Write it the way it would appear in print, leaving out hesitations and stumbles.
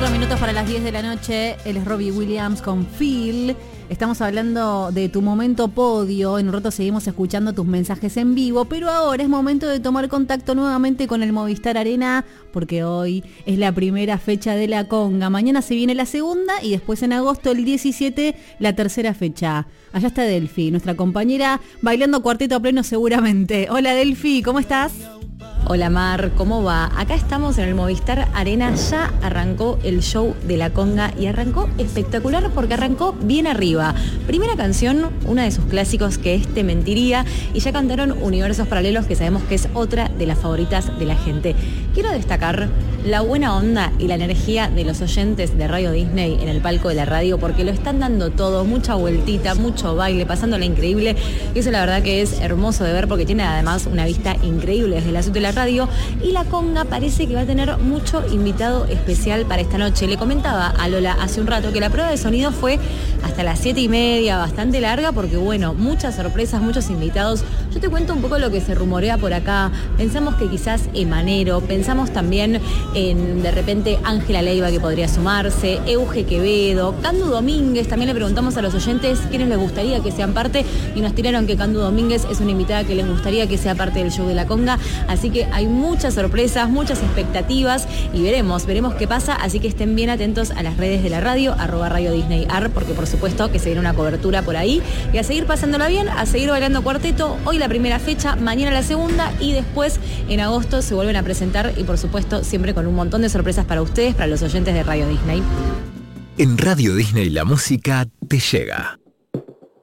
4 minutos para las 10 de la noche. Él es Robbie Williams con Feel. Estamos hablando de tu momento podio. En un rato seguimos escuchando tus mensajes en vivo, pero ahora es momento de tomar contacto nuevamente con el Movistar Arena, porque hoy es la primera fecha de la conga. Mañana se viene la segunda y después en agosto, el 17, la tercera fecha. Allá está Delphi, nuestra compañera, bailando cuarteto a pleno seguramente. Hola Delphi, ¿cómo estás? Hola Mar, ¿cómo va? Acá estamos en el Movistar Arena, ya arrancó el show de la conga y arrancó espectacular porque arrancó bien arriba. Primera canción, una de sus clásicos que es Te Mentiría, y ya cantaron Universos Paralelos, que sabemos que es otra de las favoritas de la gente. Quiero destacar la buena onda y la energía de los oyentes de Radio Disney en el palco de la radio, porque lo están dando todo, mucha vueltita, mucho baile, pasándola increíble, y eso la verdad que es hermoso de ver porque tiene además una vista increíble desde la suite de la radio, y la conga parece que va a tener mucho invitado especial para esta noche. Le comentaba a Lola hace un rato que la prueba de sonido fue hasta las 7:30, bastante larga, porque bueno, muchas sorpresas, muchos invitados. Yo te cuento un poco lo que se rumorea por acá. Pensamos que quizás Emanero, pensamos también en de repente Ángela Leiva, que podría sumarse, Euge Quevedo, Candu Domínguez. También le preguntamos a los oyentes quiénes les gustaría que sean parte y nos tiraron que Candu Domínguez es una invitada que les gustaría que sea parte del show de la conga. Así que hay muchas sorpresas, muchas expectativas y veremos qué pasa. Así que estén bien atentos a las redes de la radio, @Radio Disney Ar, porque por supuesto que se viene una cobertura por ahí. Y a seguir pasándola bien, a seguir bailando cuarteto. Hoy la primera fecha, mañana la segunda, y después en agosto se vuelven a presentar, y por supuesto siempre con un montón de sorpresas para ustedes, para los oyentes de Radio Disney. En Radio Disney la música te llega.